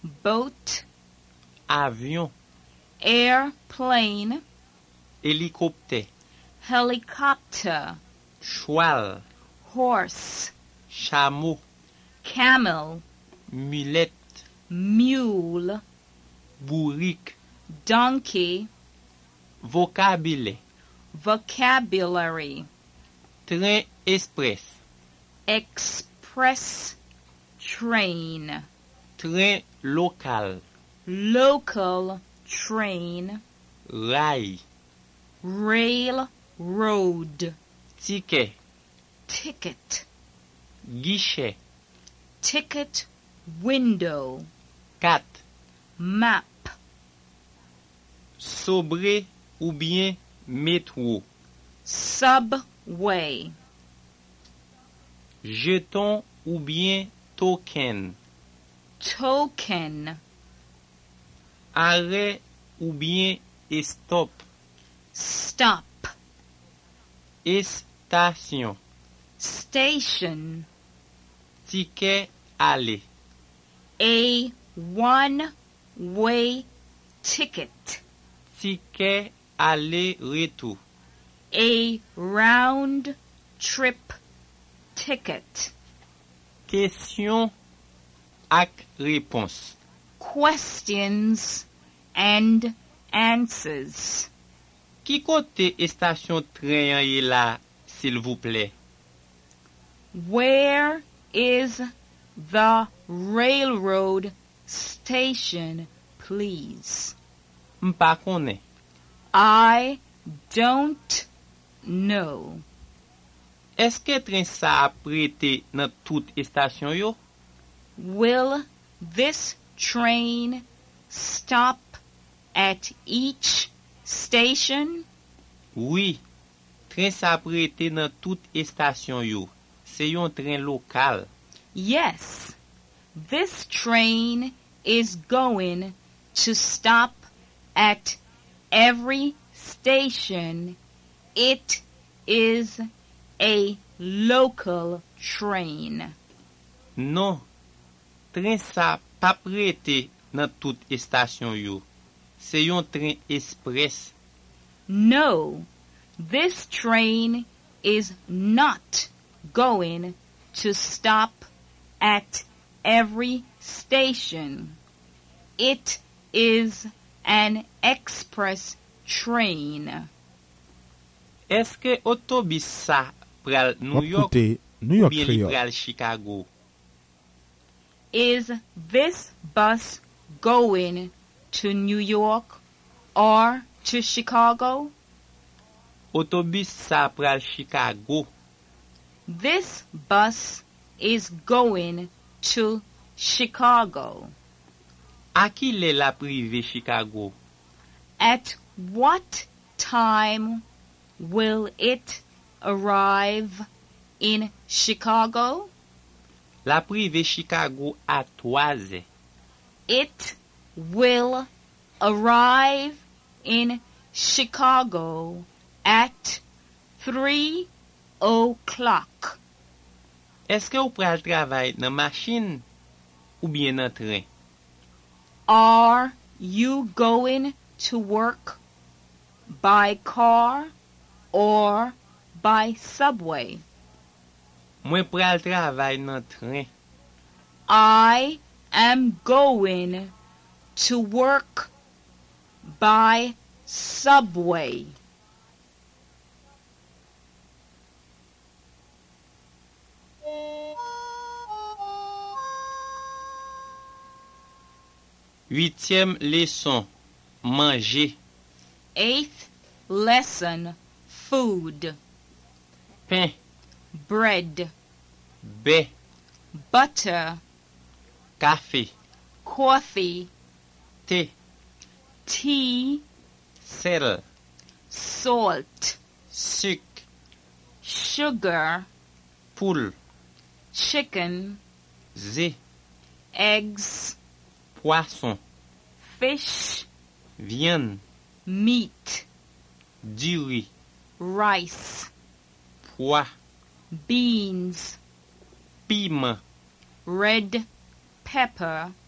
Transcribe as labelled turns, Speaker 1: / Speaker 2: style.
Speaker 1: boat,
Speaker 2: avion,
Speaker 1: airplane,
Speaker 2: hélicoptère,
Speaker 1: helicopter,
Speaker 2: cheval,
Speaker 1: horse,
Speaker 2: chameau,
Speaker 1: camel,
Speaker 2: mulette,
Speaker 1: mule,
Speaker 2: bourrique,
Speaker 1: donkey,
Speaker 2: vocabulaire,
Speaker 1: vocabulary,
Speaker 2: train express,
Speaker 1: express train,
Speaker 2: train local,
Speaker 1: local train,
Speaker 2: rail,
Speaker 1: railroad,
Speaker 2: ticket,
Speaker 1: ticket,
Speaker 2: guichet,
Speaker 1: ticket window,
Speaker 2: carte,
Speaker 1: map,
Speaker 2: sobre ou bien métro,
Speaker 1: subway,
Speaker 2: jeton ou bien token,
Speaker 1: token,
Speaker 2: arrêt ou bien stop,
Speaker 1: stop,
Speaker 2: station,
Speaker 1: station,
Speaker 2: ticket aller,
Speaker 1: a one-way ticket,
Speaker 2: ticket aller-retour,
Speaker 1: a round-trip ticket,
Speaker 2: question ak réponse,
Speaker 1: questions and answers.
Speaker 2: Qui côté station train est là, s'il vous plaît?
Speaker 1: Where is the railroad station, please?
Speaker 2: M'pa connais.
Speaker 1: I don't know.
Speaker 2: Est-ce que train ça a prêté dans toute station yo?
Speaker 1: Will this train stop at each station?
Speaker 2: Oui. Train ça a prêté dans toute station yo. C'est un train local.
Speaker 1: Yes. This train is going to stop at every station. It is a local train.
Speaker 2: Non. Train ça pas prêté dans toute station yo. C'est un train express.
Speaker 1: No, this train is not going to stop at every station. It is an express train.
Speaker 2: Est-ce que autobus ça pral New York
Speaker 3: Écoutez, New
Speaker 2: ou
Speaker 3: York
Speaker 2: bien li
Speaker 3: Creole.
Speaker 2: pral Chicago?
Speaker 1: Is this bus going to New York or to Chicago?
Speaker 2: Autobus ça pral Chicago.
Speaker 1: This bus is going to Chicago.
Speaker 2: À qui l'est la privée Chicago?
Speaker 1: At what time will it arrive in Chicago?
Speaker 2: La privée Chicago à 3 heures.
Speaker 1: It will arrive in Chicago at 3 o'clock.
Speaker 2: Est-ce que vous pral travail dans machine ou bien dans train?
Speaker 1: Are you going to work by car or by subway?
Speaker 2: Moi pral travail dans train.
Speaker 1: I am going to work by subway.
Speaker 2: Huitième leçon. Manger.
Speaker 1: 8th lesson, food,
Speaker 2: Pain.
Speaker 1: bread,
Speaker 2: Baie.
Speaker 1: butter,
Speaker 2: Café.
Speaker 1: coffee,
Speaker 2: Thé.
Speaker 1: tea,
Speaker 2: Sel.
Speaker 1: salt,
Speaker 2: Sucre.
Speaker 1: sugar,
Speaker 2: Poule.
Speaker 1: chicken,
Speaker 2: Zé.
Speaker 1: eggs,
Speaker 2: Poisson.
Speaker 1: fish,
Speaker 2: Viande.
Speaker 1: meat,
Speaker 2: Du riz.
Speaker 1: rice,
Speaker 2: Pois.
Speaker 1: beans,
Speaker 2: Piment.
Speaker 1: red pepper,